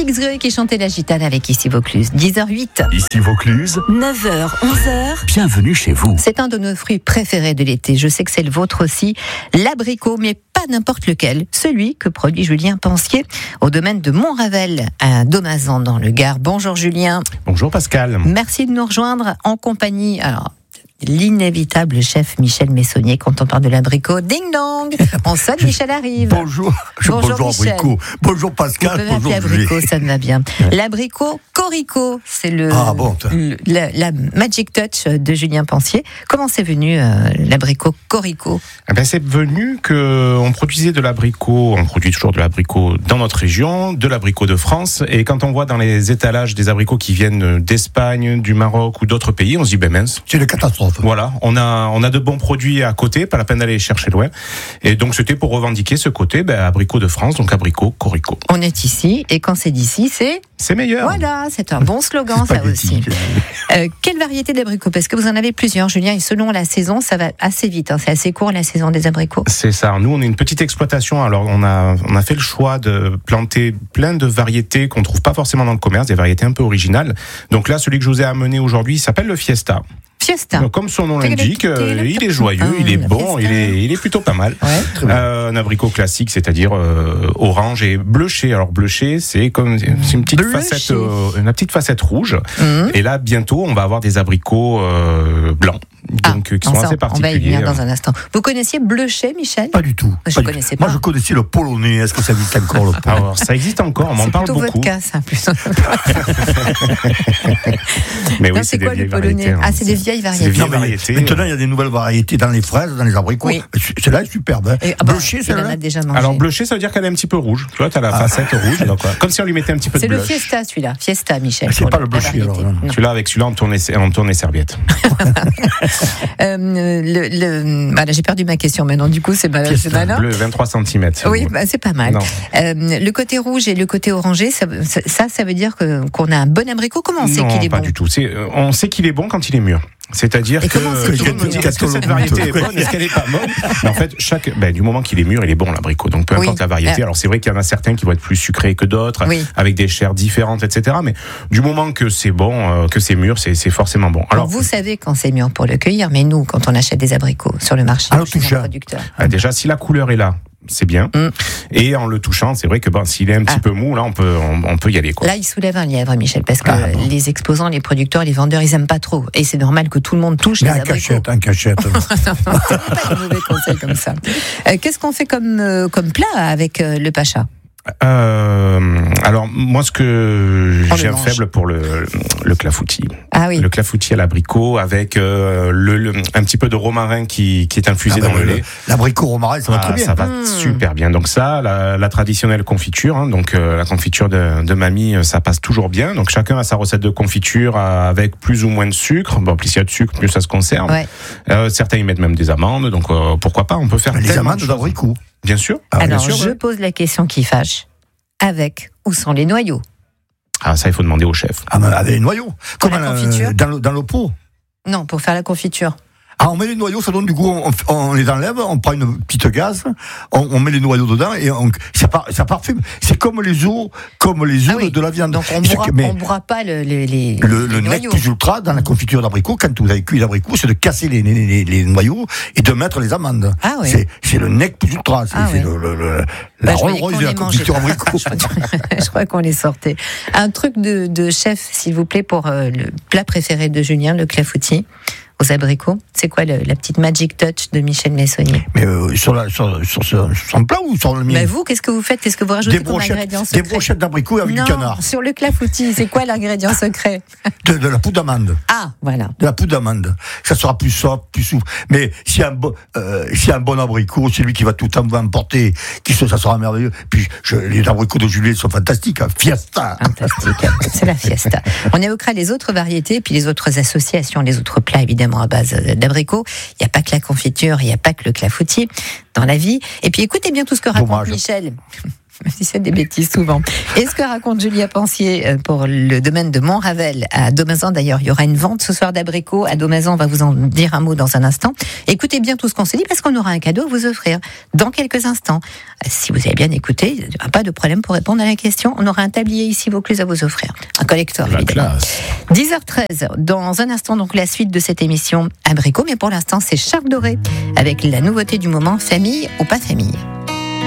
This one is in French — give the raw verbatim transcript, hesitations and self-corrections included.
Félix Gray qui chantait la gitane avec Ici Vaucluse. dix heures huit. Ici Vaucluse. neuf heures, onze heures. Bienvenue chez vous. C'est un de nos fruits préférés de l'été. Je sais que c'est le vôtre aussi. L'abricot, mais pas n'importe lequel. Celui que produit Julien Pensier au domaine de Montravel à Domazan dans le Gard. Bonjour Julien. Bonjour Pascal. Merci de nous rejoindre en compagnie. Alors, l'inévitable chef Michel Messonnier quand on parle de l'abricot. Ding dong. On sonne, Michel arrive. Bonjour. Bonjour, bonjour Michel. abricot. Bonjour Pascal. Vous pouvez Bonjour l'abricot, ça me va bien. L'abricot Corico, c'est le, ah, bon, le la, la magic touch de Julien Pensier. Comment c'est venu euh, l'abricot Corico? Eh ben, c'est venu qu'on produisait de l'abricot, on produit toujours de l'abricot dans notre région, de l'abricot de France, et quand on voit dans les étalages des abricots qui viennent d'Espagne, du Maroc ou d'autres pays, on se dit ben mince. C'est une catastrophe. Voilà, on a on a de bons produits à côté, pas la peine d'aller les chercher loin. Et donc c'était pour revendiquer ce côté, ben, abricot de France, donc abricot Corico. On est ici, et quand c'est d'ici, c'est c'est meilleur. Voilà, c'est un bon slogan, ça aussi. Euh, quelle variété d'abricots? Parce que vous en avez plusieurs, Julien, et selon la saison, ça va assez vite. Hein, c'est assez court la saison des abricots. C'est ça. Nous, on est une petite exploitation. Alors, on a on a fait le choix de planter plein de variétés qu'on trouve pas forcément dans le commerce, des variétés un peu originales. Donc là, celui que je vous ai amené aujourd'hui, il s'appelle le Fiesta. Fiesta. Donc, comme son nom l'indique, euh, il est joyeux, il est bon, il est, il est plutôt pas mal. Ouais, euh, un abricot classique, c'est-à-dire euh, orange et bleuché. Alors bleuché, c'est comme c'est une petite bleuché. facette, euh, une petite facette rouge. Mmh. Et là, bientôt, on va avoir des abricots euh, blancs, donc ah, qui sont ça, assez particuliers. On va y venir dans un instant. Vous connaissiez bleuché, Michel? Pas du tout. Je pas ne connaissais pas. Moi, je connaissais le polonais. Est-ce que ça existe encore le polonais? Alors, ça existe encore, on m'en parle beaucoup. C'est plutôt votre cas, ça, plus. Mais oui, non, c'est, c'est quoi des le polonais? variétés, Ah, c'est des vieilles variétés. vieilles Non, mais variétés. maintenant, il y a des nouvelles variétés dans les fraises, dans les abricots. Oui. Celle-là est superbe. Hein. Et, ah bah, bleuché, il en celle-là. a déjà mangé. Alors bleuché, ça veut dire qu'elle est un petit peu rouge. Tu vois, t'as la Ah. facette rouge, donc, comme si on lui mettait un petit peu C'est de le blush. Fiesta, celui-là. Fiesta, Michel. C'est pour pas le- le la bleuché, variété. alors, non. Non. Celui-là, avec celui-là, on tourne les, on tourne les serviettes. Euh, le, le, voilà, j'ai perdu ma question maintenant. Du coup, c'est, mal, c'est malin. Bleu, vingt-trois centimètres. Oui, bah, c'est pas mal. Non. Euh, le côté rouge et le côté orangé, ça, ça, ça veut dire que, qu'on a un bon abricot. Comment on sait non, qu'il est pas bon? du tout. C'est, euh, on sait qu'il est bon quand il est mûr. C'est-à-dire Et que comment c'est tout le monde qu'il me dit est bon? est-ce que cette variété est bonne, est-ce qu'elle est pas bonne? Mais en fait, chaque, ben, du moment qu'il est mûr, il est bon l'abricot. Donc peu Oui. importe la variété. Euh. Alors c'est vrai qu'il y en a certains qui vont être plus sucrés que d'autres, Oui. avec des chairs différentes, et cetera. Mais du moment que c'est bon, euh, que c'est mûr, c'est, c'est forcément bon. Alors, Alors vous savez quand c'est mûr pour le cueillir, mais nous, quand on achète des abricots sur le marché, Alors, chez un touche, hein. producteur. ah, déjà, si la couleur est là, c'est bien. Mm. Et en le touchant, c'est vrai que bon, s'il est un petit Ah. peu mou, là, on peut, on, on peut y aller, quoi. Là, il soulève un lièvre, Michel, parce que Ah, bon. les exposants, les producteurs, les vendeurs, ils aiment pas trop. Et c'est normal que tout le monde touche Mais les un abricots. cachette, un cachette. Non, non, c'est pas des mauvais conseils comme ça. Euh, qu'est-ce qu'on fait comme, euh, comme plat avec euh, le pacha? Euh, alors, moi, ce que On j'ai le un mange. faible pour le, le clafoutis. Ah oui. Le clafoutis à l'abricot avec euh, le, le- un petit peu de romarin qui, qui est infusé Ah, dans bah, le le- lait. L'abricot romarin, ça va Ah, très bien. ça va Mmh. super bien. Donc ça, la, la traditionnelle confiture, hein, donc euh, la confiture de, de mamie, euh, ça passe toujours bien. Donc chacun a sa recette de confiture euh, avec plus ou moins de sucre. Bon, plus il y a de sucre, plus ça se conserve. Ouais. Euh, certains y mettent même des amandes. Donc euh, pourquoi pas? On peut faire Les tellement amandes de choses. d'abricot. Bien sûr. Ah, bien Alors, sûr, je ouais. pose la question qui fâche. Avec ou sans les noyaux? Ah, ça, il faut demander au chef. Ah, mais avec les noyaux. Pour Comme la euh, confiture dans, le, dans le pot. Non, pour faire la confiture. Ah, on met les noyaux, ça donne du goût, on, on les enlève, on prend une petite gaz, on, on met les noyaux dedans et on, ça, par, ça parfume. C'est comme les os, comme les os Ah oui. de la viande. Donc, on C'est bourra, que- mais on bourra pas le, le- les, le, le les nec noyaux. plus ultra dans la confiture d'abricot, quand vous avez cuit l'abricot, c'est de casser les, les, les, les noyaux et de mettre les amandes. Ah oui. C'est, c'est le nec plus ultra, c'est, Ah c'est oui. le, le, le- Bah, la je Rolls voyais Royce qu'on de la les mangeait. confiture abricot. Je crois qu'on les sortait. Un truc de, de chef, s'il vous plaît, pour euh, le plat préféré de Julien, le clafoutis aux abricots. C'est quoi le- la petite magic touch de Michel Messonnier? Mais euh, sur, la, sur, sur, sur son plat ou sur le mien? Mais vous, qu'est-ce que vous faites? Qu'est-ce que vous rajoutez Des comme brochettes, ingrédient des secret? brochettes d'abricot avec Non, du canard. sur le clafoutis, c'est quoi l'ingrédient secret? De, de la poudre d'amande. Ah, voilà. De la poudre d'amande. Ça sera plus soft, plus souple. Mais s'il y a un bon, euh, s'il y a un bon abricot, c'est lui qui va tout emporter, qui se, ça sera merveilleux. Puis, je, les abricots de Julien sont fantastiques, hein. Fiesta! Fantastique, c'est la fiesta. On évoquera les autres variétés, puis les autres associations, les autres plats évidemment à base d'abricots. Il n'y a pas que la confiture, il n'y a pas que le clafoutis dans la vie. Et puis écoutez bien tout ce que raconte Dommage. Michel. même si c'est des bêtises souvent. Et ce que raconte Julia Pensier pour le domaine de Montravel à Domazan, d'ailleurs, il y aura une vente ce soir d'abricots à Domazan, on va vous en dire un mot dans un instant. Écoutez bien tout ce qu'on s'est dit parce qu'on aura un cadeau à vous offrir dans quelques instants. Si vous avez bien écouté, il n'y aura pas de problème pour répondre à la question. On aura un tablier ici Vaucluse à vous offrir. Un collector, La évidemment. classe. dix heures treize, dans un instant, donc la suite de cette émission Abricot, mais pour l'instant, c'est Charles Doré avec la nouveauté du moment, famille ou pas famille.